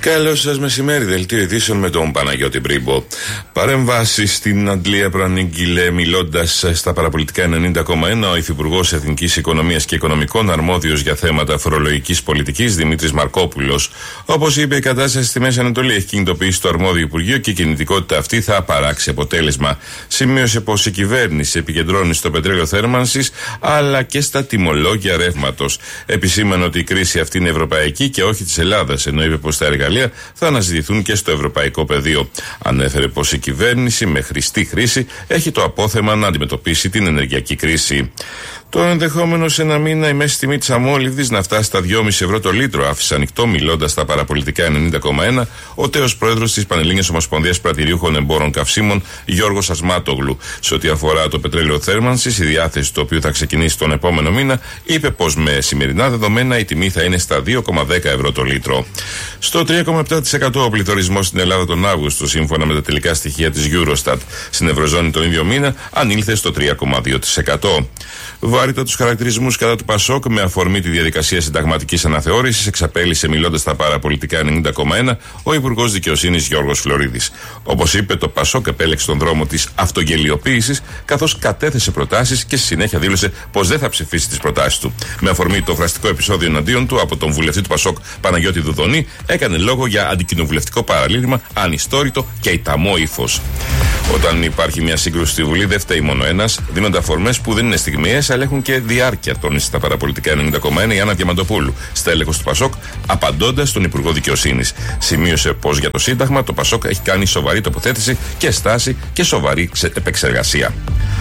Καλό σας μεσημέρι, δελτίο ειδήσεων με τον Παναγιώτη Μπρίμπο. Παρεμβάσεις στην Αντλία προανήγγειλε μιλώντας στα παραπολιτικά 90,1 ο Υφυπουργός Εθνικής Οικονομίας και Οικονομικών, αρμόδιος για θέματα φορολογικής πολιτικής, Δημήτρης Μαρκόπουλος. Όπως είπε, η κατάσταση στη Μέση Ανατολή έχει κινητοποιήσει το αρμόδιο Υπουργείο και η κινητικότητα αυτή θα παράξει αποτέλεσμα. Σημείωσε πως η κυβέρνηση επικεντρώνει στο πετρέλαιο θέρμανσης αλλά και στα τιμολόγια ρεύματος. Επισήμανε ότι η κρίση αυτή είναι ευρωπαϊκή και όχι της Ελλάδας, ενώ είπε πως τα εργαλεία θα αναζητηθούν και στο ευρωπαϊκό πεδίο. Ανέφερε πως η κυβέρνηση με χρηστή χρήση έχει το απόθεμα να αντιμετωπίσει την ενεργειακή κρίση. Το ενδεχόμενο σε ένα μήνα η μέση τιμή της αμόλυβδης να φτάσει στα 2,5 ευρώ το λίτρο άφησε ανοιχτό, μιλώντας στα παραπολιτικά 90,1 ο τέος πρόεδρος της Πανελλήνιας Ομοσπονδίας Πρατηρίουχων Εμπόρων Καυσίμων, Γιώργος Ασμάτογλου. Σε ό,τι αφορά το πετρέλαιο θέρμανσης, η διάθεση το οποίο θα ξεκινήσει τον επόμενο μήνα, είπε πως με σημερινά δεδομένα η τιμή θα είναι στα 2,10 ευρώ το λίτρο. Στο 3,7% ο πληθωρισμός στην Ελλάδα τον Αύγουστο, σύμφωνα με τα τελικά στοιχεία της Eurostat. Στην Ευρωζώνη τον ίδιο μήνα ανήλθε στο 3,2%. Βάρητα τους χαρακτηρισμούς κατά του ΠΑΣΟΚ με αφορμή τη διαδικασία συνταγματικής αναθεώρησης εξαπέλυσε, μιλώντας στα παραπολιτικά 90,1 ο Υπουργός Δικαιοσύνης Γιώργος Φλωρίδης. Όπως είπε, το ΠΑΣΟΚ επέλεξε τον δρόμο της αυτογελιοποίησης, καθώς κατέθεσε προτάσεις και στη συνέχεια δήλωσε πως δεν θα ψηφίσει τις προτάσεις του. Με αφορμή το φραστικό επεισόδιο εναντίον του από τον βουλευτή του ΠΑΣΟΚ Παναγιώτη Δουδονή, έκανε λόγο για αντικοινοβουλευτικό παραλήρημα, ανιστόρητο και ηταμό ύφος. Όταν υπάρχει μια σύγκρουση στη Βουλή, δεν φταίει μόνο ένας. Δίνονται αφορμές που δεν είναι στιγμιαίες, αλλά έχουν και διάρκεια, τόνισε στα παραπολιτικά 90,1 η Άννα Διαμαντοπούλου, στέλεχος του ΠΑΣΟΚ, απαντώντας στον Υπουργό Δικαιοσύνης. Σημείωσε πως για το Σύνταγμα το ΠΑΣΟΚ έχει κάνει σοβαρή τοποθέτηση και στάση και σοβαρή επεξεργασία.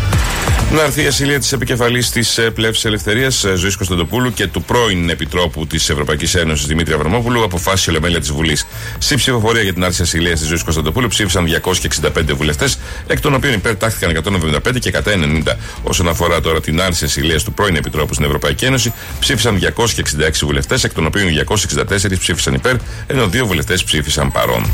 Να έρθει η ασυλία της επικεφαλής της Πλεύσης Ελευθερίας, Ζωής Κωνσταντοπούλου, και του πρώην Επιτρόπου της Ευρωπαϊκής Ένωσης, Δημήτρη Αβραμόπουλου, αποφάσισε η Ολομέλεια της Βουλής. Στη ψηφοφορία για την άρση ασυλίας της Ζωής Κωνσταντοπούλου ψήφισαν 265 βουλευτές, εκ των οποίων υπέρ τάχθηκαν 175 και κατά 90. Όσον αφορά τώρα την άρση ασυλίας του πρώην Επιτρόπου στην Ευρωπαϊκή Ένωση, ψήφισαν 266 βουλευτές, εκ των οποίων 264 ψήφισαν υπέρ, ενώ 2 βουλευτές ψήφισαν παρόν.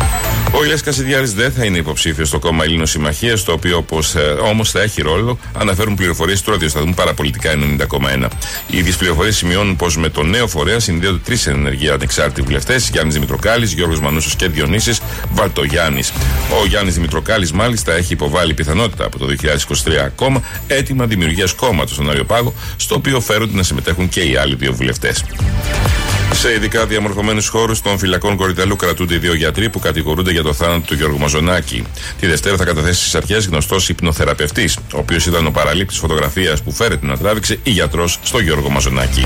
Ο Ηλίας Κασιδιάρης δεν θα είναι υποψήφιος στο κόμμα Ελλήνων Συμμαχίας, το οποίο όμως θα έχει ρόλο, αναφέρουν πληροφορίες του ραδιοσταθμού παραπολιτικά 90,1. Οι ίδιες πληροφορίες σημειώνουν πως με τον νέο φορέα συνδέονται 3 ενεργεία ανεξάρτητοι βουλευτές: Γιάννης Δημητροκάλης, Γιώργος Μανούσος και Διονύσης Βαλτογιάννης. Ο Γιάννης Δημητροκάλης, μάλιστα, έχει υποβάλει πιθανότητα από το 2023 ακόμα έτοιμα δημιουργίας κόμματος στον Αριοπάγο, στο οποίο φέρονται να συμμετέχουν και οι άλλοι 2 βουλευτές. Σε ειδικά διαμορφωμένους χώρους των φυλακών Κορυδαλού κρατούνται οι 2 γιατροί που κατηγορούνται για το θάνατο του Γιώργου Μαζονάκη. Τη Δευτέρα θα καταθέσει στις αρχές γνωστός υπνοθεραπευτής, ο οποίος ήταν ο παραλήπτης φωτογραφίας που φέρεται να τράβηξε η γιατρός στο Γιώργο Μαζονάκη.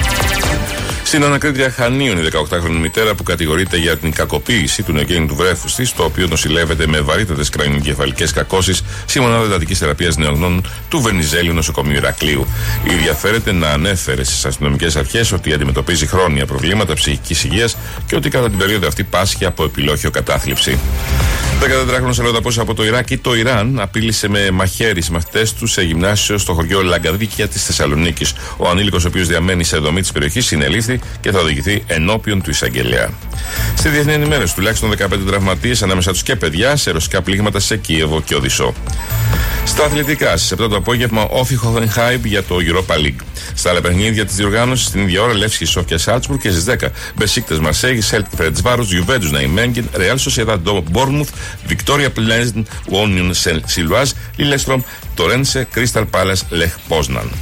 Στην ανακρίτρια Χανίων, η 18χρονη μητέρα που κατηγορείται για την κακοποίηση του νεογέννητου βρέφους της, το οποίο νοσηλεύεται με βαρύτατες κρανιογκεφαλικές κακώσεις στη μονάδα εντατικής θεραπείας νεογνών του Βενιζέλιου Νοσοκομείου Ηρακλείου. Η ίδια φέρεται να ανέφερε στις αστυνομικές αρχές ότι αντιμετωπίζει χρόνια προβλήματα ψυχικής υγείας και ότι κατά την περίοδο αυτή πάσχει από επιλόχιο κατάθλιψη. 14χρονος αλλοδαπός από το Ιράκ ή το Ιράν απείλησε με μαχαίρι συμμαθητές του σε γυμνάσιο στο χωριό Λαγκαδίκια της Θεσσαλονίκης. Ο ανήλικος, ο οποίος διαμένει σε δομή της περιοχής, συνελήφθη και θα οδηγηθεί ενώπιον του εισαγγελέα. Στη διεθνή ενημέρωση, τουλάχιστον 15 τραυματίες, ανάμεσά τους και παιδιά, σε ρωσικά πλήγματα σε Κίεβο και Οδυσσό. Στα αθλητικά, στις 7 το απόγευμα, Όφι Χόφενχάιμ για το Europa League. Στα άλλα παιχνίδια της διοργάνωσης, την ίδια ώρα, Λεύσκη Σόφια Σάλτσμπουργκ και στις 10 Μπεσίκτες Μαρσέγη, Σέλτικ Φερεντσβάρος, Γιουβέντους Ναϊμέγγεν, Ρεάλ Σοσιεδάδ Μπόρνμουθ, Βικτόρια Πλέζν, Ουόνιον Σιλουάζ, Λίλεστρομ, Τορένσε, Κρίσταλ Πάλας, Λεχ Πόσναν.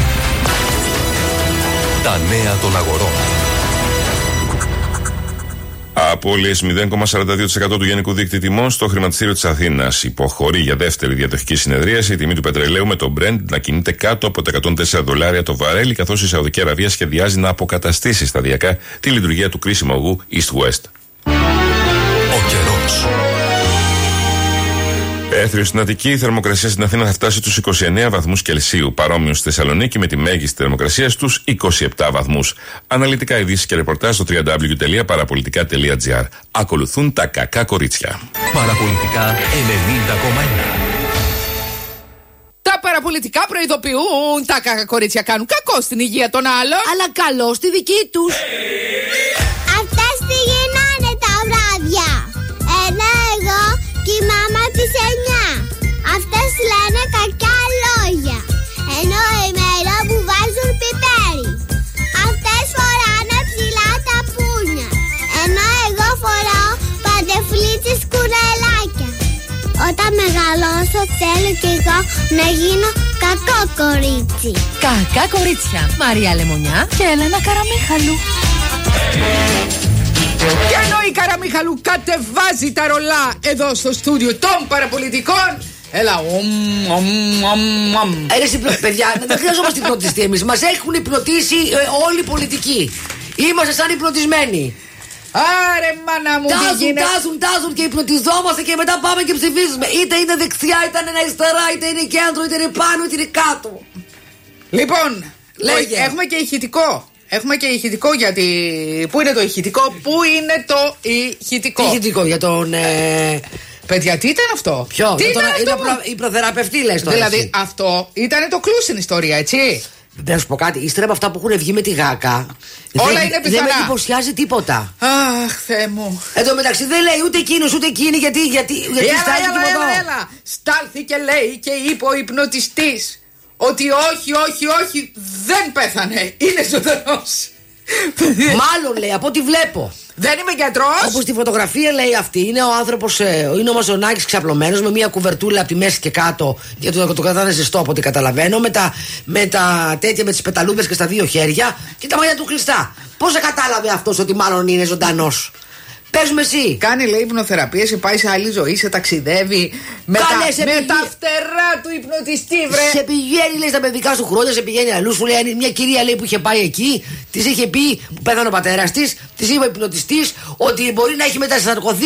Τα νέα των αγορών. Απώλειες 0,42% του γενικού δείκτη τιμών στο χρηματιστήριο της Αθήνας. Υποχωρεί για δεύτερη διαδοχική συνεδρίαση η τιμή του πετρελαίου με το Brent να κινείται κάτω από τα $104 το βαρέλι, καθώς η Σαουδική Αραβία σχεδιάζει να αποκαταστήσει σταδιακά τη λειτουργία του κρίσιμου ογού East-West. Ο καιρός. Έθριο στην Αττική, η θερμοκρασία στην Αθήνα θα φτάσει τους 29 βαθμούς Κελσίου, παρόμοιο στη Θεσσαλονίκη με τη μέγιστη θερμοκρασία στους 27 βαθμούς. Αναλυτικά ειδήσεις και ρεπορτάζ στο www.parapolitica.gr. Ακολουθούν τα κακά κορίτσια. Παραπολιτικά 90,1. Τα παραπολιτικά προειδοποιούν. Τα κακά κορίτσια κάνουν κακό στην υγεία των άλλων, αλλά καλό στη δική τους. Αυτές τι γίνανε τα βράδια. Εγώ και η μάμα της 9. Αυτές λένε κακιά λόγια. Ενώ ημέρα που βάζουν πιπέρι. Αυτές φοράνε ψηλά τα πούνια. Ενώ εγώ μεγαλώσω θέλω κι εγώ να γίνω κακό κορίτσι. Κακά κορίτσια. Μαρία Λεμονιά και Έλενα Καραμίχαλου. Και ενώ η Καραμίχαλου κατεβάζει τα ρολά εδώ στο στούντιο των παραπολιτικών. Έλα, Παιδιά, δεν χρειαζόμαστε υπνοτιστή εμείς. Μας έχουν υπνοτίσει όλοι οι πολιτικοί. Είμαστε σαν υπνοτισμένοι. Άρε μάνα μου, Τάζουν και υπνοτιζόμαστε και μετά πάμε και ψηφίζουμε. Είτε είναι δεξιά, είτε είναι αριστερά, είτε είναι κέντρο, είτε είναι πάνω, είτε είναι κάτω. Λοιπόν, λέγε. έχουμε και ηχητικό. Έχουμε και ηχητικό γιατί. Πού είναι το ηχητικό, πού είναι το ηχητικό. Τι ηχητικό για τον. Παιδιά, τι ήταν αυτό. Ποιο, τι ήταν αυτό. Η προθεραπευτή λες τώρα. Δηλαδή, εσύ. αυτό ήταν το κλου στην ιστορία, έτσι. Δεν σου πω κάτι, ύστερα από αυτά που έχουν βγει με τη γάκα. Όλα είναι πιθανά. Δεν με εντυπωσιάζει τίποτα. Αχ, Θεέ μου. Εν τω μεταξύ δεν λέει ούτε εκείνος ούτε εκείνη γιατί Έλα. Στάλθηκε, λέει, και είπε ο υπνοτιστής ότι όχι, δεν πέθανε. Είναι ζωντανός. Μάλλον λέει, από ό,τι βλέπω. Δεν είμαι γιατρός. Όπως στη φωτογραφία λέει αυτή, είναι ο άνθρωπος, είναι ο Μαζονάκης ξαπλωμένος με μια κουβερτούλα από τη μέση και κάτω για το κρατάνε ζεστό από ό,τι καταλαβαίνω. Με τα τέτοια, με τις πεταλούδες και στα δύο χέρια και τα μαλλιά του κλειστά. Πώς κατάλαβε αυτός ότι μάλλον είναι ζωντανός? Πες με εσύ. Κάνει, λέει, υπνοθεραπεία, σε πάει σε άλλη ζωή, σε ταξιδεύει με τα φτερά του υπνοτιστή, βρε. Σε πηγαίνει, λέει, στα παιδικά σου χρόνια, σε πηγαίνει αλλού. Σου λέει μια κυρία, λέει, που είχε πάει εκεί, της είχε πει, που πέθανε ο πατέρας της, της είπε ο υπνοτιστής ότι μπορεί να έχει μετασαρκωθεί